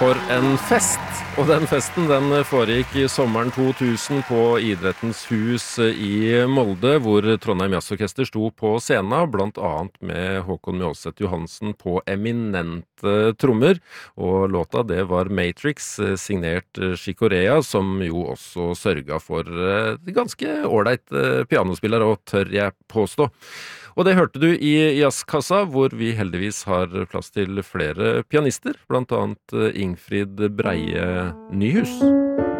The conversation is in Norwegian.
For en fest! Og den festen den foregikk i sommeren 2000 på Idrettens hus i Molde, hvor Trondheim Jazzorkester sto på scenen, blant annet med Håkon Mjølseth Johansen på eminente trommer. Og låta det var Matrix, signert Chicorea, som jo også sørget for ganske ålreit pianospiller, og tør jeg påstå. Og det hørte du i Jazzkassa, hvor vi heldigvis har plass til flere pianister, blant annet Ingfrid Breie Nyhus.